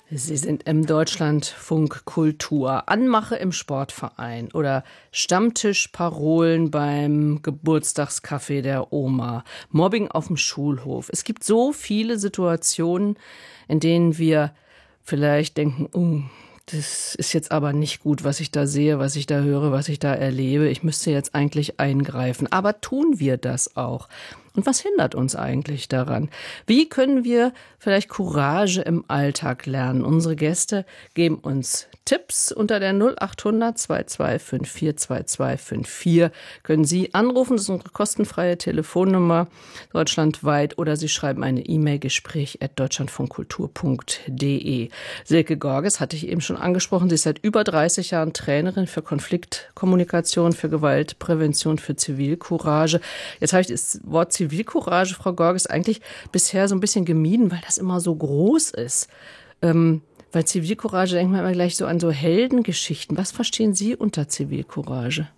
Sie sind im Deutschlandfunk Kultur. Anmache im Sportverein oder Stammtischparolen beim Geburtstagskaffee der Oma. Mobbing auf dem Schulhof. Es gibt so viele Situationen, in denen wir vielleicht denken, das ist jetzt aber nicht gut, was ich da sehe, was ich da höre, was ich da erlebe. Ich müsste jetzt eigentlich eingreifen. Aber tun wir das auch? Und was hindert uns eigentlich daran? Wie können wir vielleicht Courage im Alltag lernen? Unsere Gäste geben uns Tipps unter der 0800 2254 2254. Können Sie anrufen, das ist unsere kostenfreie Telefonnummer deutschlandweit, oder Sie schreiben eine E-Mail, gespräch@deutschlandfunkkultur.de. Silke Gorges hatte ich eben schon angesprochen. Sie ist seit über 30 Jahren Trainerin für Konfliktkommunikation, für Gewaltprävention, für Zivilcourage. Jetzt habe ich das Wort Zivilcourage, Frau Gorges, eigentlich bisher so ein bisschen gemieden, weil das immer so groß ist. Weil Zivilcourage, denkt man immer gleich so an so Heldengeschichten. Was verstehen Sie unter Zivilcourage?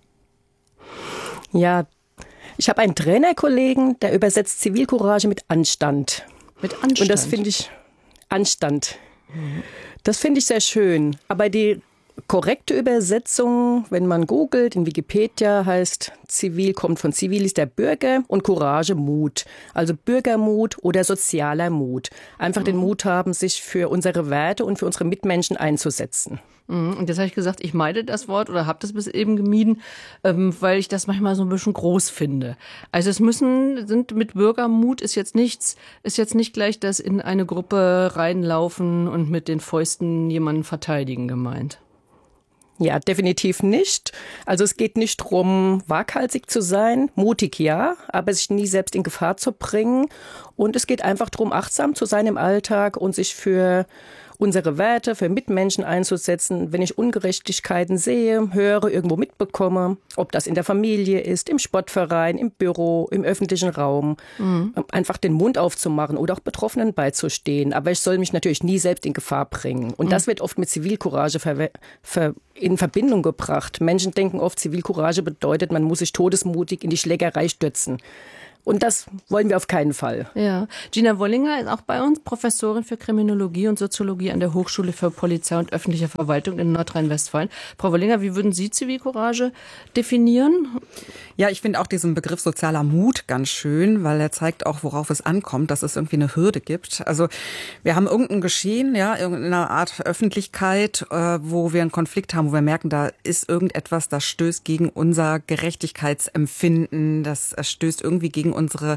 Ja, ich habe einen Trainerkollegen, der übersetzt Zivilcourage mit Anstand. Mit Anstand? Und das finde ich Anstand. Das finde ich sehr schön. Aber die korrekte Übersetzung, wenn man googelt, in Wikipedia heißt, Zivil kommt von Civilis, der Bürger, und Courage, Mut. Also Bürgermut oder sozialer Mut. Einfach den Mut haben, sich für unsere Werte und für unsere Mitmenschen einzusetzen. Und jetzt habe ich gesagt, ich meide das Wort oder habe das bis eben gemieden, weil ich das manchmal so ein bisschen groß finde. Also mit Bürgermut ist jetzt nicht gleich das in eine Gruppe reinlaufen und mit den Fäusten jemanden verteidigen gemeint. Ja, definitiv nicht. Also es geht nicht darum, waghalsig zu sein, mutig ja, aber sich nie selbst in Gefahr zu bringen. Und es geht einfach darum, achtsam zu sein im Alltag und sich für unsere Werte, für Mitmenschen einzusetzen. Wenn ich Ungerechtigkeiten sehe, höre, irgendwo mitbekomme, ob das in der Familie ist, im Sportverein, im Büro, im öffentlichen Raum, einfach den Mund aufzumachen oder auch Betroffenen beizustehen. Aber ich soll mich natürlich nie selbst in Gefahr bringen. Und das wird oft mit Zivilcourage in Verbindung gebracht. Menschen denken oft, Zivilcourage bedeutet, man muss sich todesmutig in die Schlägerei stürzen. Und das wollen wir auf keinen Fall. Ja, Gina Wollinger ist auch bei uns, Professorin für Kriminologie und Soziologie an der Hochschule für Polizei und öffentliche Verwaltung in Nordrhein-Westfalen. Frau Wollinger, wie würden Sie Zivilcourage definieren? Ja, ich finde auch diesen Begriff sozialer Mut ganz schön, weil er zeigt auch, worauf es ankommt, dass es irgendwie eine Hürde gibt. Also wir haben irgendein Geschehen, ja, irgendeine Art Öffentlichkeit, wo wir einen Konflikt haben, wo wir merken, da ist irgendetwas, das stößt gegen unser Gerechtigkeitsempfinden, das stößt irgendwie gegen unsere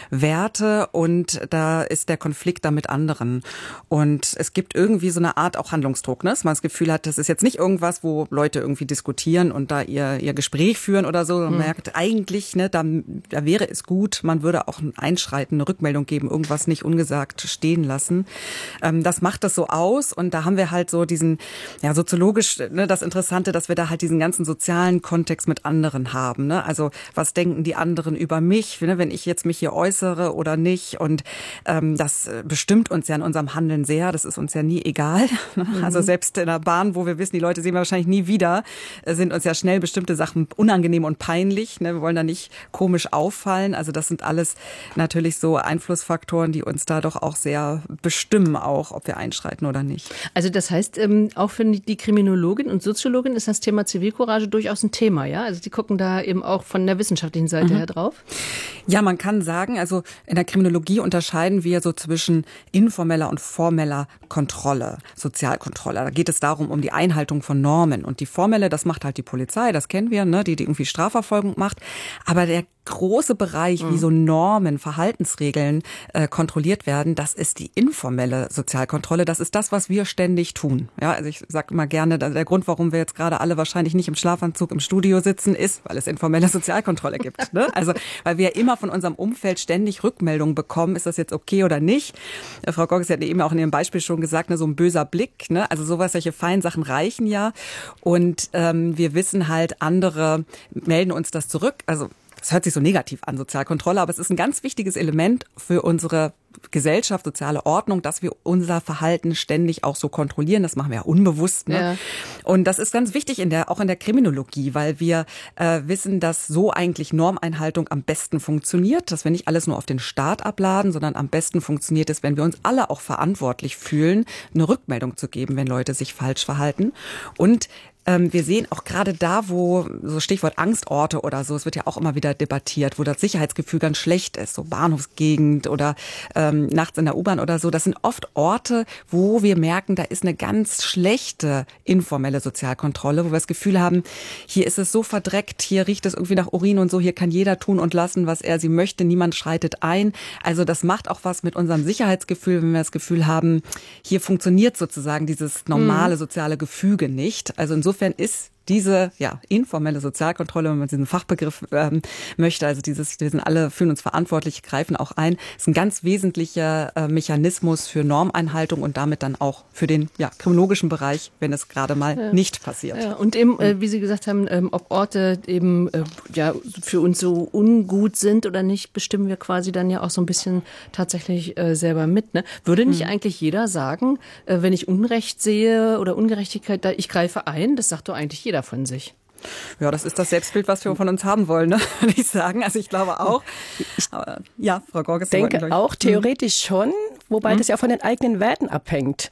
Werte, und da ist der Konflikt da mit anderen. Und es gibt irgendwie so eine Art auch Handlungsdruck, ne? Dass man das Gefühl hat, das ist jetzt nicht irgendwas, wo Leute irgendwie diskutieren und da ihr Gespräch führen oder so. Man merkt eigentlich, ne, da wäre es gut, man würde auch einschreiten, eine Rückmeldung geben, irgendwas nicht ungesagt stehen lassen. Das macht das so aus, und da haben wir halt so diesen, ja, soziologisch, ne, das Interessante, dass wir da halt diesen ganzen sozialen Kontext mit anderen haben, ne? Also was denken die anderen über mich, ne, wenn ich jetzt mich hier äußere oder nicht, und das bestimmt uns ja in unserem Handeln sehr, das ist uns ja nie egal. Also selbst in der Bahn, wo wir wissen, die Leute sehen wir wahrscheinlich nie wieder, sind uns ja schnell bestimmte Sachen unangenehm und peinlich, ne? Wir wollen da nicht komisch auffallen, also das sind alles natürlich so Einflussfaktoren, die uns da doch auch sehr bestimmen, auch ob wir einschreiten oder nicht. Also das heißt, auch für die Kriminologin und Soziologin ist das Thema Zivilcourage durchaus ein Thema, ja? Also die gucken da eben auch von der wissenschaftlichen Seite her drauf. Ja, man kann sagen, also in der Kriminologie unterscheiden wir so zwischen informeller und formeller Kontrolle, Sozialkontrolle. Da geht es darum, um die Einhaltung von Normen. Und die formelle, das macht halt die Polizei, das kennen wir, ne, die irgendwie Strafverfolgung macht. Aber der große Bereich, wie so Normen, Verhaltensregeln kontrolliert werden, das ist die informelle Sozialkontrolle. Das ist das, was wir ständig tun. Ja, also ich sage immer gerne, der Grund, warum wir jetzt gerade alle wahrscheinlich nicht im Schlafanzug im Studio sitzen, ist, weil es informelle Sozialkontrolle gibt. Ne? Also weil wir immer von unserem Umfeld ständig Rückmeldungen bekommen, ist das jetzt okay oder nicht. Frau Gorges hat eben auch in ihrem Beispiel schon gesagt, ne, so ein böser Blick, ne? Also sowas, solche feinen Sachen reichen ja. Und wir wissen halt, andere melden uns das zurück. Also das hört sich so negativ an, Sozialkontrolle, aber es ist ein ganz wichtiges Element für unsere Gesellschaft, soziale Ordnung, dass wir unser Verhalten ständig auch so kontrollieren. Das machen wir ja unbewusst. Ne? Ja. Und das ist ganz wichtig auch in der Kriminologie, weil wir wissen, dass so eigentlich Normeinhaltung am besten funktioniert, dass wir nicht alles nur auf den Staat abladen, sondern am besten funktioniert es, wenn wir uns alle auch verantwortlich fühlen, eine Rückmeldung zu geben, wenn Leute sich falsch verhalten. Und wir sehen auch gerade da, wo, so Stichwort Angstorte oder so, es wird ja auch immer wieder debattiert, wo das Sicherheitsgefühl ganz schlecht ist, so Bahnhofsgegend oder nachts in der U-Bahn oder so. Das sind oft Orte, wo wir merken, da ist eine ganz schlechte informelle Sozialkontrolle, wo wir das Gefühl haben, hier ist es so verdreckt, hier riecht es irgendwie nach Urin und so, hier kann jeder tun und lassen, was er sie möchte, niemand schreitet ein. Also das macht auch was mit unserem Sicherheitsgefühl, wenn wir das Gefühl haben, hier funktioniert sozusagen dieses normale soziale Gefüge nicht. Also insofern ist diese informelle Sozialkontrolle, wenn man diesen Fachbegriff möchte, also wir sind alle, fühlen uns verantwortlich, greifen auch ein, ist ein ganz wesentlicher Mechanismus für Normeinhaltung und damit dann auch für den kriminologischen Bereich, wenn es gerade mal nicht passiert. Ja, und eben, wie Sie gesagt haben, ob Orte eben für uns so ungut sind oder nicht, bestimmen wir quasi dann ja auch so ein bisschen tatsächlich selber mit. Ne? Würde nicht eigentlich jeder sagen, wenn ich Unrecht sehe oder Ungerechtigkeit, ich greife ein, das sagt doch eigentlich jeder von sich. Ja, das ist das Selbstbild, was wir von uns haben wollen, ne? Würde ich sagen. Also ich glaube auch. Aber, ja, Frau Gorges. Ich denke auch theoretisch schon, wobei das ja von den eigenen Werten abhängt.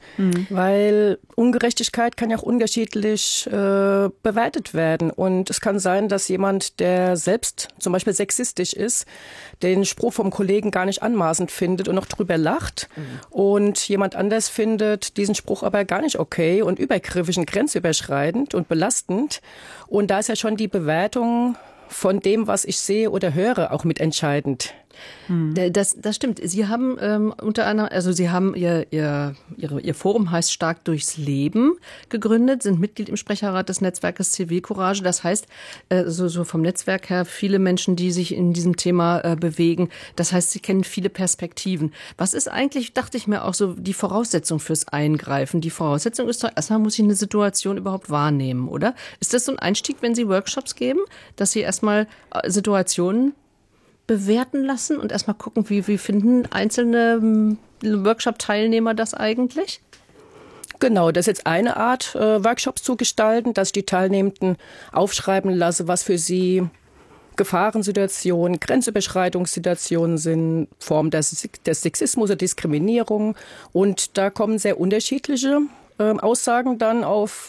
Weil Ungerechtigkeit kann ja auch unterschiedlich bewertet werden. Und es kann sein, dass jemand, der selbst zum Beispiel sexistisch ist, den Spruch vom Kollegen gar nicht anmaßend findet und noch drüber lacht. Und jemand anders findet diesen Spruch aber gar nicht okay und übergriffig und grenzüberschreitend und belastend. Und da ist ja schon die Bewertung von dem, was ich sehe oder höre, auch mitentscheidend. Das stimmt. Sie haben unter anderem, also Sie haben Ihr Forum heißt Stark durchs Leben gegründet, sind Mitglied im Sprecherrat des Netzwerkes Zivilcourage. Das heißt, so vom Netzwerk her viele Menschen, die sich in diesem Thema bewegen. Das heißt, Sie kennen viele Perspektiven. Was ist eigentlich, dachte ich mir auch so, die Voraussetzung fürs Eingreifen? Die Voraussetzung ist doch, erstmal muss ich eine Situation überhaupt wahrnehmen, oder? Ist das so ein Einstieg, wenn Sie Workshops geben, dass Sie erstmal Situationen bewerten lassen und erstmal gucken, wie finden einzelne Workshop-Teilnehmer das eigentlich? Genau, das ist jetzt eine Art, Workshops zu gestalten, dass ich die Teilnehmenden aufschreiben lasse, was für sie Gefahrensituationen, Grenzüberschreitungssituationen sind, Formen des Sexismus oder Diskriminierung. Und da kommen sehr unterschiedliche Aussagen dann auf